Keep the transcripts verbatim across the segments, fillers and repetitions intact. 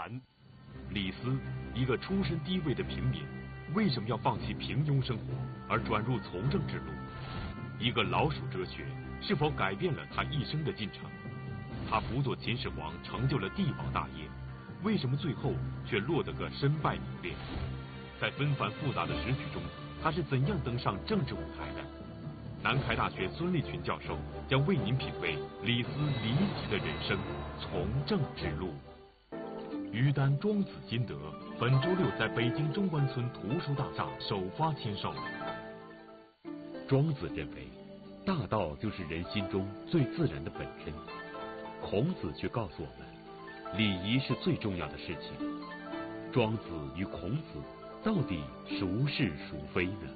谈。李斯，一个出身低微的平民，为什么要放弃平庸生活而转入从政之路？一个老鼠哲学是否改变了他一生的进程？他辅佐秦始皇成就了帝王大业，为什么最后却落得个身败名裂？在纷繁复杂的时局中，他是怎样登上政治舞台的？南开大学孙立群教授将为您品味李斯离奇的人生从政之路。于丹《庄子心得》本周六在北京中关村图书大厦首发签售。庄子认为，大道就是人心中最自然的本身。孔子却告诉我们，礼仪是最重要的事情。庄子与孔子到底孰是孰非呢？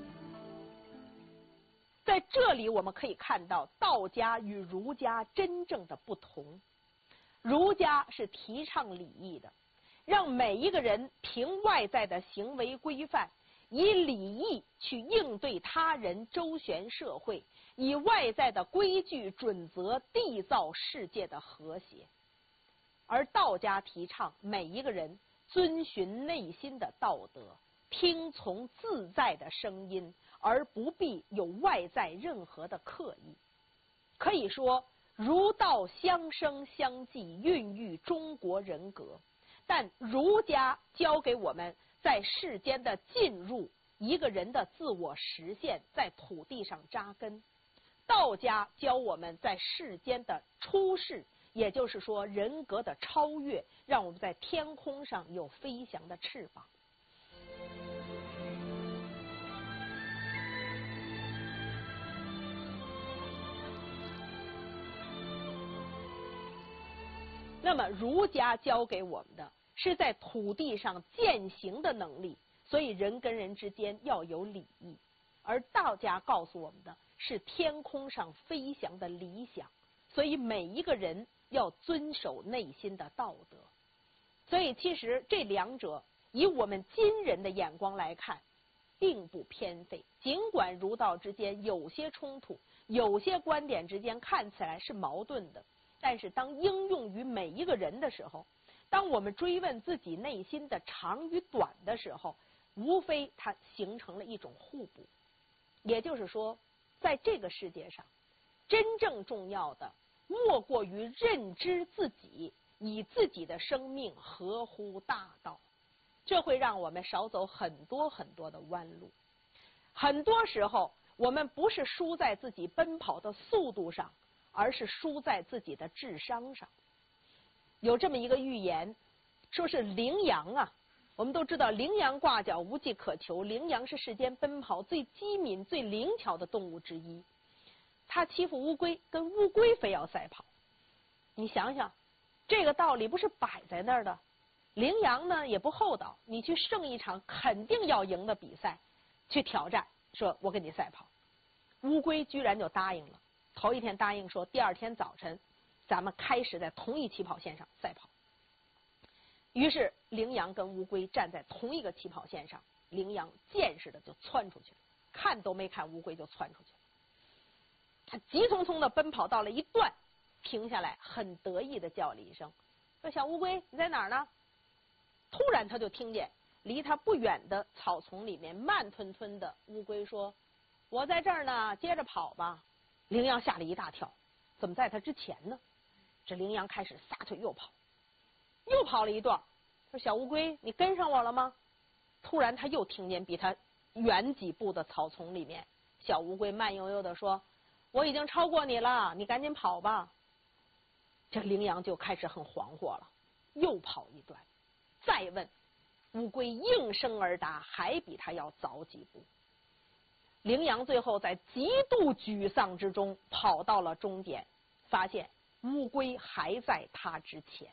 在这里我们可以看到道家与儒家真正的不同。儒家是提倡礼义的，让每一个人凭外在的行为规范，以礼义去应对他人，周旋社会，以外在的规矩准则缔造世界的和谐。而道家提倡每一个人遵循内心的道德，听从自在的声音，而不必有外在任何的刻意。可以说儒道相生相济，孕育中国人格。但儒家教给我们在世间的进入，一个人的自我实现，在土地上扎根。道家教我们在世间的出世，也就是说人格的超越，让我们在天空上有飞翔的翅膀。那么儒家教给我们的是在土地上践行的能力，所以人跟人之间要有礼义。而道家告诉我们的是天空上飞翔的理想，所以每一个人要遵守内心的道德。所以其实这两者以我们今人的眼光来看并不偏废，尽管儒道之间有些冲突，有些观点之间看起来是矛盾的，但是当应用于每一个人的时候，当我们追问自己内心的长与短的时候，无非它形成了一种互补。也就是说，在这个世界上真正重要的莫过于认知自己，以自己的生命合乎大道。这会让我们少走很多很多的弯路。很多时候我们不是输在自己奔跑的速度上，而是输在自己的智商上。有这么一个寓言，说是羚羊啊，我们都知道羚羊挂角无迹可求，羚羊是世间奔跑最机敏最灵巧的动物之一。它欺负乌龟，跟乌龟非要赛跑。你想想，这个道理不是摆在那儿的。羚羊呢也不厚道，你去胜一场肯定要赢的比赛，去挑战，说我跟你赛跑。乌龟居然就答应了，头一天答应说第二天早晨咱们开始在同一起跑线上赛跑。于是羚羊跟乌龟站在同一个起跑线上，羚羊见识的就窜出去了，看都没看乌龟就窜出去了。他急匆匆的奔跑到了一段，停下来很得意的叫了一声，说小乌龟你在哪儿呢？突然他就听见离他不远的草丛里面慢吞吞的乌龟说，我在这儿呢，接着跑吧。羚羊吓了一大跳，怎么在他之前呢？这羚羊开始撒腿又跑，又跑了一段，说小乌龟你跟上我了吗？突然他又听见比他远几步的草丛里面小乌龟慢悠悠的说，我已经超过你了，你赶紧跑吧。这羚羊就开始很惶惑了，又跑一段，再问，乌龟应声而答，还比他要早几步。羚羊最后在极度沮丧之中跑到了终点，发现乌龟还在他之前。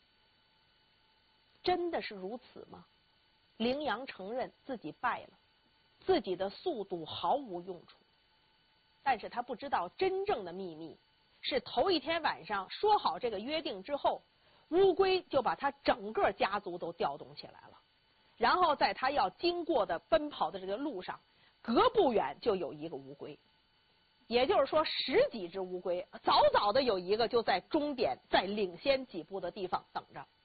真的是如此吗？羚羊承认自己败了，自己的速度毫无用处。但是他不知道真正的秘密是头一天晚上说好这个约定之后，乌龟就把他整个家族都调动起来了，然后在他要经过的奔跑的这个路上，隔不远就有一个乌龟，也就是说十几只乌龟早早的有一个就在终点再领先几步的地方等着。